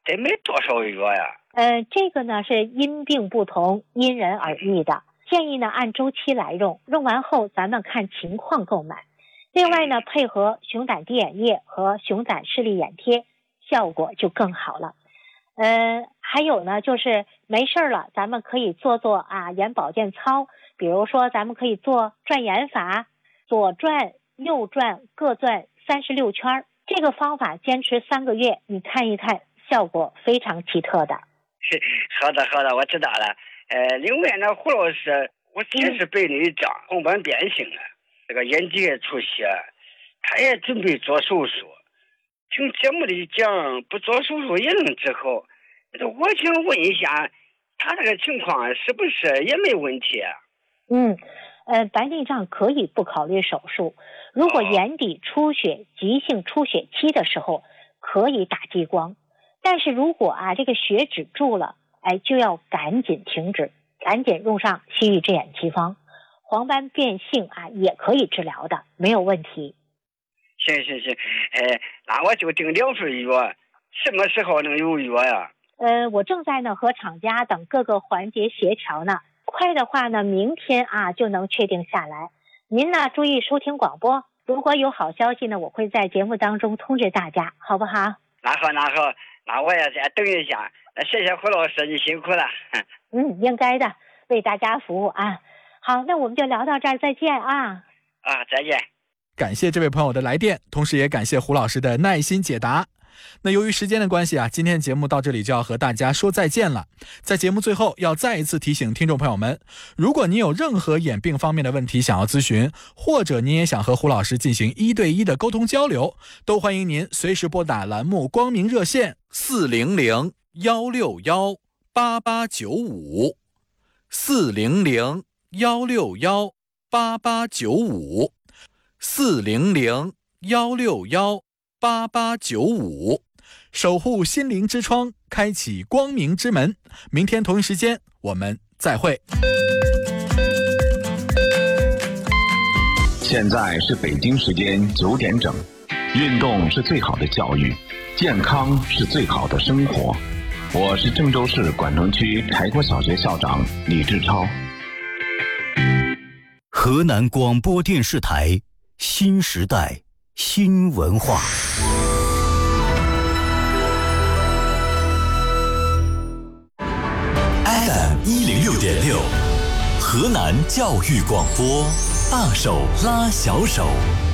得买多少药呀？ 这个呢是因病不同，因人而异的。建议呢按周期来用，用完后咱们看情况购买。另外呢，配合熊胆滴眼液和熊胆视力眼贴，效果就更好了。还有呢，就是没事了，咱们可以做眼保健操，比如说咱们可以做转眼法，左转右转各转36圈，这个方法坚持3个月，你看一看，效果非常奇特的。 好的，我知道了。另外呢，胡老师，我也是白内障、黄斑变性了，这个眼底也出血，他也准备做手术。听节目里讲，不做手术也能治好。我想问一下，他这个情况是不是也没问题啊？ 白内障可以不考虑手术，如果眼底出血、急性出血期的时候，可以打激光。但是如果这个血止住了，就要赶紧停止，赶紧用上西域之眼奇方。黄斑变性也可以治疗的，没有问题。 行，那我就订2份药，什么时候能有药呀？ 我正在呢和厂家等各个环节协调呢，快的话呢，明天就能确定下来。您呢注意收听广播，如果有好消息呢，我会在节目当中通知大家，好不好？ 那好，那我也再等一下。谢谢胡老师，你辛苦了。 应该的，为大家服务啊。好，那我们就聊到这儿，再见啊。 再见。 感谢这位朋友的来电，同时也感谢胡老师的耐心解答。那由于时间的关系今天节目到这里就要和大家说再见了。在节目最后要再一次提醒听众朋友们，如果您有任何眼病方面的问题想要咨询，或者您也想和胡老师进行1对1的沟通交流，都欢迎您随时拨打栏目光明热线400-161-8895 400-161-8895 400-161-8895，守护心灵之窗，开启光明之门。明天同一时间我们再会。 现在是北京时间9点整。运动是最好的教育，健康是最好的生活。我是郑州市管城区柴国小学校长李志超。 河南广播电视台新时代新文化。FM 106.6，河南教育广播，大手拉小手。